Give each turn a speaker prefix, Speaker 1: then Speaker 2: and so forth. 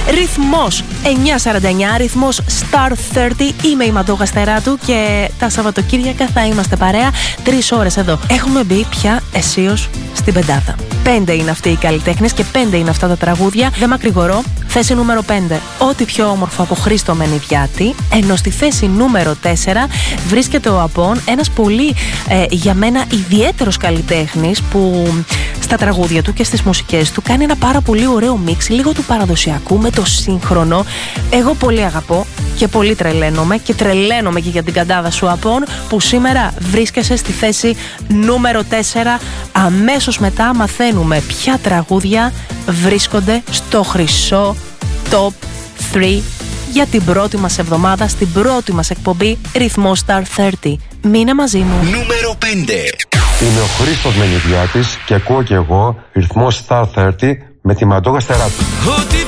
Speaker 1: Ρυθμός 949, ρυθμός Star 30. Είμαι η Μαντώ Γαστεράτου και τα Σαββατοκύριακα θα είμαστε παρέα 3 ώρες εδώ. Έχουμε μπει πια αισίως στην πεντάδα. 5 είναι αυτοί οι καλλιτέχνες και 5 είναι αυτά τα τραγούδια. Δεν μακρηγορώ. Θέση νούμερο 5, ό,τι πιο όμορφο από Χρήστο Μενιδιάτη. Ενώ στη θέση νούμερο 4 βρίσκεται ο Απών, ένας πολύ για μένα ιδιαίτερος καλλιτέχνης που στα τραγούδια του και στις μουσικές του κάνει ένα πάρα πολύ ωραίο μίξ, λίγο του παραδοσιακού με το σύγχρονο. Εγώ πολύ αγαπώ και πολύ τρελαίνομαι και τρελαίνομαι και για την καντάδα σου, Απών, που σήμερα βρίσκεσαι στη θέση νούμερο 4. Αμέσως μετά μαθαίνουμε ποια τραγούδια βρίσκονται στο χρυσό Top 3 για την πρώτη μας εβδομάδα, στην πρώτη μας εκπομπή Ρυθμό Star 30. Μείνε μαζί μου.
Speaker 2: Νούμερο 5.
Speaker 3: Είμαι ο Χρήστος Μενιδιάτης και ακούω και εγώ Ρυθμό Star 30 με τη Μαντώ Γαστεράτου.